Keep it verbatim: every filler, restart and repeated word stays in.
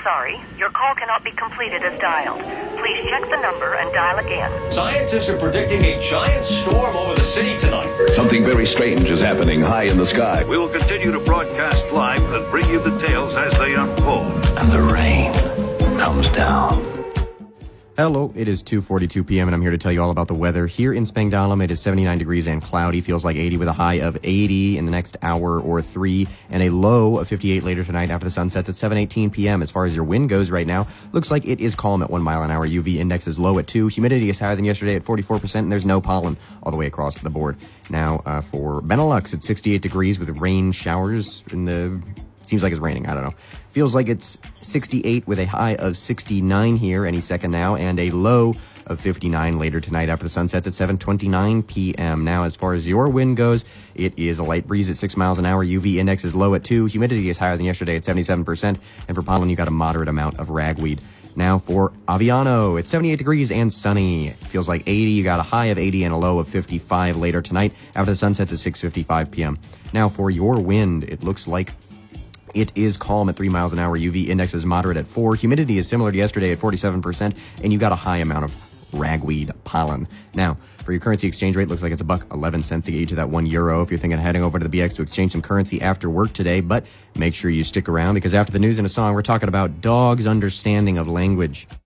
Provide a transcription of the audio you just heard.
sorry. Your call cannot be completed as dialed. Please check the number and dial again. Scientists are predicting a giant storm over the city tonight. Something very strange is happening high in the sky. We will continue to broadcast live and bring you the tales as they unfold. And the rain comes down. Hello, it is two forty-two p.m. and I'm here to tell you all about the weather. Here in Spangdahlem, it is seventy-nine degrees and cloudy. Feels like eighty with a high of eighty in the next hour or three, and a low of fifty-eight later tonight after the sun sets at seven eighteen p.m. As far as your wind goes right now, looks like it is calm at one mile an hour. U V index is low at two. Humidity is higher than yesterday at forty-four percent, and there's no pollen all the way across the board. Now, uh, for Benelux, it's sixty-eight degrees with rain showers in the... Seems like it's raining. I don't know. Feels like it's sixty-eight with a high of sixty-nine here any second now, and a low of fifty-nine later tonight after the sun sets at seven twenty-nine p.m. Now, as far as your wind goes, it is a light breeze at six miles an hour. U V index is low at two. Humidity is higher than yesterday at seventy-seven percent. And for pollen, you got a moderate amount of ragweed. Now for Aviano, it's seventy-eight degrees and sunny. It feels like eighty. You got a high of eighty and a low of fifty-five later tonight after the sun sets at six fifty-five p.m. Now for your wind, it looks like it is calm at three miles an hour. U V index is moderate at four. Humidity is similar to yesterday at forty-seven percent, and you got a high amount of ragweed pollen. Now, for your currency exchange rate, looks like it's a buck eleven cents to get you to that one euro if you're thinking of heading over to the B X to exchange some currency after work today. But make sure you stick around, because after the news and a song, we're talking about dogs' understanding of language.